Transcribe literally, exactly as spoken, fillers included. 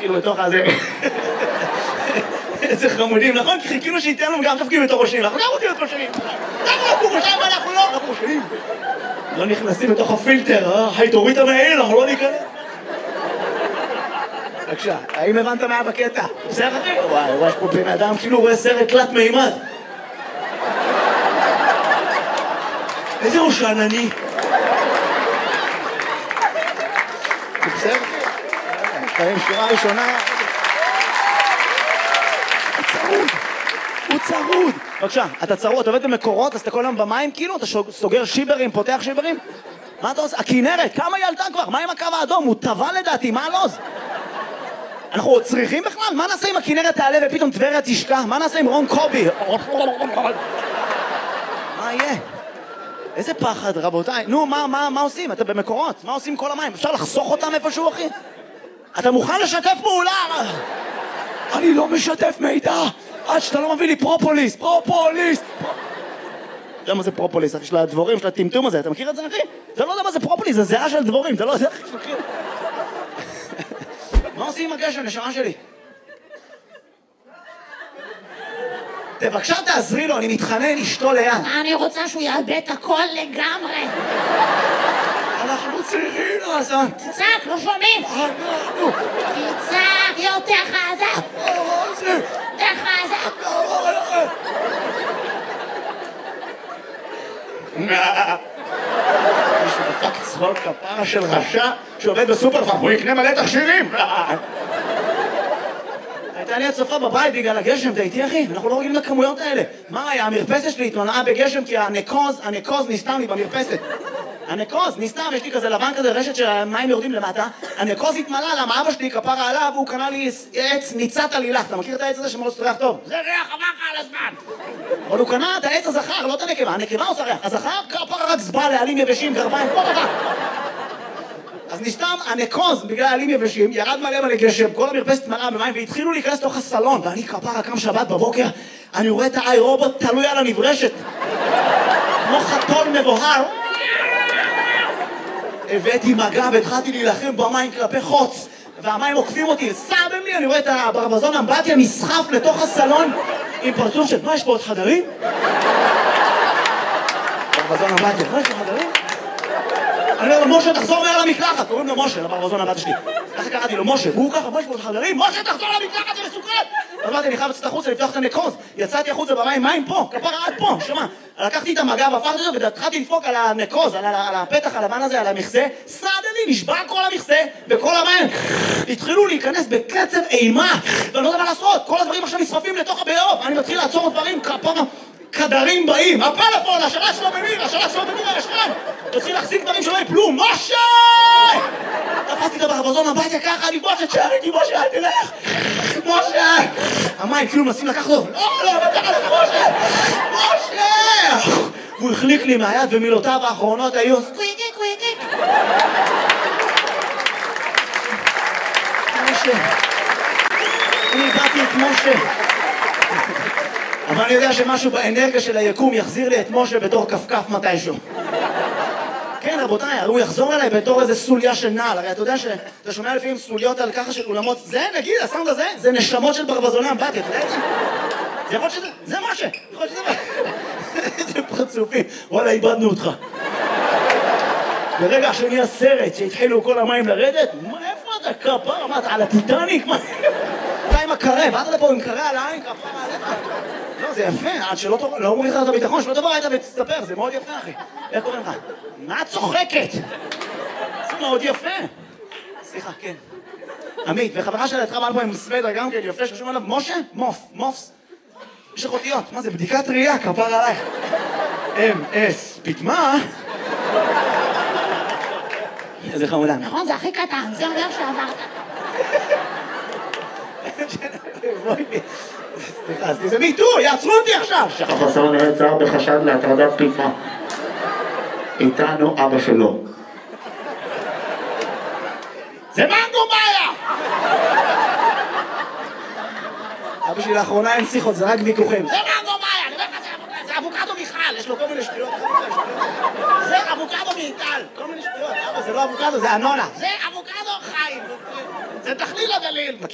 כאילו בתוך הזה. איזה חמודים, נכון? כי חיכינו שייתן לנו גם תפקיד בתור ראשונים, אנחנו גם רוצים להיות ראשונים. אנחנו לא ראשונים, אנחנו לא, אנחנו ראשונים. לא נכנסים בתוך הפילטר, אה? היי, תוריד את המעיל, אנחנו לא ניכנס. בבקשה, האם הבנת מה בקטע? בסדר אחי? וואי, וואי, יש פה בן אדם כאילו רואה סרט תלת מימד. איזה ראש ענני. בסדר אחי? חיים שורה ראשונה. הוא צרוד. הוא צרוד. בבקשה, אתה צרוד, אתה עובד במקורות, אז אתה כל היום במים כאילו? אתה סוגר שיברים, פותח שיברים? מה אתה עושה? הכינרת, כמה היא עלתה כבר? מה עם הקו האדום? הוא טבע לדעתי, מה הלוז? אנחנו צריכים בכלל? מה נעשה אם הכינרת תעלה ופתאום טבריה תשקע? מה נעשה עם רון קובי? מה יהיה? איזה פחד, רבותיי. נו, מה, מה, מה עושים? אתה במקורות. מה עושים כל המים? אפשר לחסוך אותם איפשהו, אחי? אתה מוכן לשתף פעולה? אני לא משתף מידע עד שאתה לא מביא לי פרופוליס. פרופוליס. אתה יודע מה זה פרופוליס, אחי? של הדבורים, של הטמטום הזה. אתה מכיר את זה, אחי? אתה לא יודע מה זה פרופוליס, זה זהה של דבורים. אתה לא יודע, אחי, מכיר? מה עושים עם הגשם, נשמה שלי? בבקשה תעזרי לו, אני מתחנן אשתו ליד. אני רוצה שהוא יאבד את הכל לגמרי. אנחנו צריכים לעשות. תצעק, לא שומעים. אנחנו. תצעק יותר חזק. יותר חזק. מישהו דפק צחוק כפרה של רשע שעובד בסופרפארם, הוא יקנה מלא תכשירים. הייתה לי הצופה בבית בגלל הגשם, אתה איתי אחי? אנחנו לא רגילים לכמויות האלה. מה היה? המרפסת שלי התמלאה בגשם כי הנקוז, הנקוז נסתם לי במרפסת. הנקוז נסתם, יש לי כזה לבן כזה, רשת שהמים יורדים למטה. הנקוז התמלא, למה אבא שלי כפרה עליו, הוא קנה לי עץ ניצת עלילך. אתה מכיר את העץ הזה שמאוד סטריח טוב? זה ריח עבר לך על הזמן. אבל הוא קנה את העץ הזכר, לא את הנקבה. הנקבה עושה ריח. הזכר כפרה רק זבא לעלים יבשים, גרביים, פה דבר. אז נסתם הנקוז בגלל עלים יבשים, ירד מלא מלא גשם, כל המרפסת מלאה במים והתחילו להיכנס לתוך הסלון ואני כפרה קם שבת בבוקר, אני רואה את האי רובוט תלוי על הנברשת כמו חתול מבוהר. הבאתי מגע והתחלתי להילחם במים כלפי חוץ והמים עוקפים אותי, סתם לי, אני רואה את הברווזון אמבטיה נסחף לתוך הסלון עם פרצוף של מה יש פה עוד חדרים? ברווזון אמבטיה, מה יש פה חדרים? אני אומר לו, משה, תחזור מעל המקלחת. קוראים לו משה, לברווזון הבת שלי. ככה קראתי לו, משה, והוא ככה, משה, חברים, משה, תחזור למקלחת, זה מסוכן! אז אמרתי, אני חייב לצאת החוצה, לפתוח את הנקוז. יצאתי החוצה במים, מים פה, כפרה עד פה, שמה. לקחתי את המגע והפכתי אותו, והתחלתי לדפוק על הנקוז, על הפתח הלבן הזה, על המכסה. סעד לי, נשבע כל המכסה, וכל המים התחילו להיכנס בקצב אימה, ואני לא יודע מה לעשות. כל הדברים עכשיו נשרפים לתוך הביוב. אני מתחיל לעצור דברים, כפרה כדרים באים, הפלאפון, השלט שלו במיר, השלט שלו במיר הישן תתחיל להחזיק דברים שלא יפלו, משה! תפסתי את הברווזון הבטיה ככה, אני משה, תשאר איתי, משה, אל תלך! משה! המים כאילו מנסים לקחת טוב, לא, לא, לא ככה לך, משה! משה! הוא החליק לי מהיד ומילותיו האחרונות היו קוויקי, קוויקי. משה! אני באתי את משה! אבל אני יודע שמשהו באנרגיה של היקום יחזיר לי את משה בתור כפכף מתישהו. כן, רבותיי, הוא יחזור אליי בתור איזה סוליה של נעל. הרי אתה יודע שאתה שומע לפעמים סוליות על ככה של אולמות, זה, נגיד, הסאונד הזה, זה נשמות של ברווזוני אמבטיה, אתה יודע את זה? זה יכול להיות שזה, זה משה, יכול להיות שזה משה. איזה פרצופים, וואלה, איבדנו אותך. ברגע שנהיה סרט שהתחילו כל המים לרדת, איפה אתה כפר? מה, אתה על הטיטניק? אתה עם הקרה, באת לפה עם קרה על העין, כפר עליך. לא, זה יפה, עד שלא אומרים לך את הביטחון, שלא תבוא היית ותסתפר, זה מאוד יפה, אחי. איך קוראים לך? מה את צוחקת? זה מאוד יפה. סליחה, כן. עמית, וחברה שלה התחרה פה עם סוודר גם כן, יפה, ששום עליו, משה? מוף, מופס. יש לך אותיות, מה זה, בדיקת ראייה, כפר עלייך. אם אס, פתמה. איזה חמודה. נכון, זה הכי קטן, זה אומר שעברת. סליחה, זה מיטו, יעצרו אותי עכשיו! חסר נעצר בחשד להטרדת פתמה. איתנו אבא שלו. זה מנגו מאיה! אבא שלי לאחרונה אין שיחות, זה רק ויכוחים. זה מנגו מאיה, אני אומר לך, זה אבוקדו מיכל, יש לו כל מיני שטויות. זה אבוקדו מאיטל, כל מיני שטויות. אבא, זה לא אבוקדו, זה אנונה. זה אבוקדו חיים. זה תכליל הדליל.